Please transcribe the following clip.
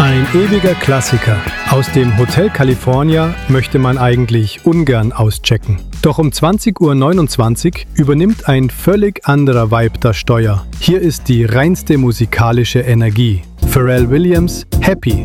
Ein ewiger Klassiker. Aus dem Hotel California möchte man eigentlich ungern auschecken. Doch um 20:29 Uhr übernimmt ein völlig anderer Vibe das Steuer. Hier ist die reinste musikalische Energie. Pharrell Williams, Happy.